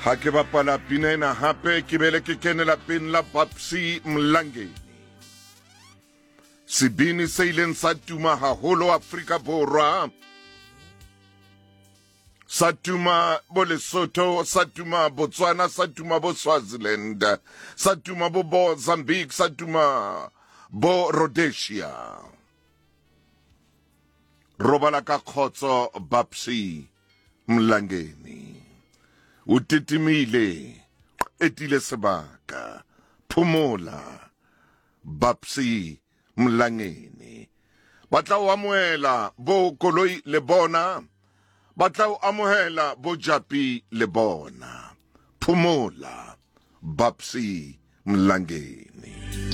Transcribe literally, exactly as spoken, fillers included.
Ha ke bapala pina ena hape ke bele ke kenela pin la Babsy Mlangeni. Sebini se ileng sa tuma haholo Afrika Borwa. Sa tuma bo Lesotho, sa tuma Botswana, sa tuma bo Swaziland, sa tuma bo Mozambique, sa tuma bo Rhodesia. Robala ka khotso Babsy Mlangeni. Utitimile, etile sebaka, phumola, Babsy Mlangeni. Batla o amohela bo Koloi le bona, batla o amohela bo Japi le bona. Phumola, Babsy Mlangeni.